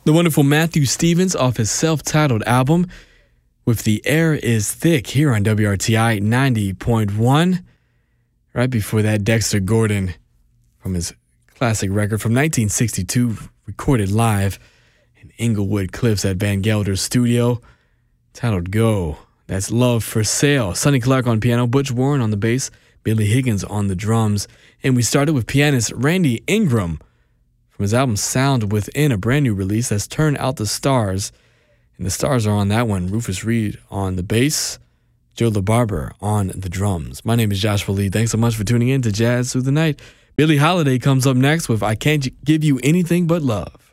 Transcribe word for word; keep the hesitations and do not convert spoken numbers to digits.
The wonderful Matthew Stevens off his self-titled album with The Air Is Thick here on W R T I ninety point one. Right before that, Dexter Gordon from his classic record from nineteen sixty-two, recorded live in Inglewood Cliffs at Van Gelder's studio, titled Go. That's Love for Sale. Sonny Clark on piano, Butch Warren on the bass, Billy Higgins on the drums. And we started with pianist Randy Ingram from his album Sound Within, a brand new release that's Turn Out the Stars. And the stars are on that one. Rufus Reed on the bass, Joe LaBarber on the drums. My name is Joshua Lee. Thanks so much for tuning in to Jazz Through the Night. Billie Holiday comes up next with I Can't Give You Anything But Love.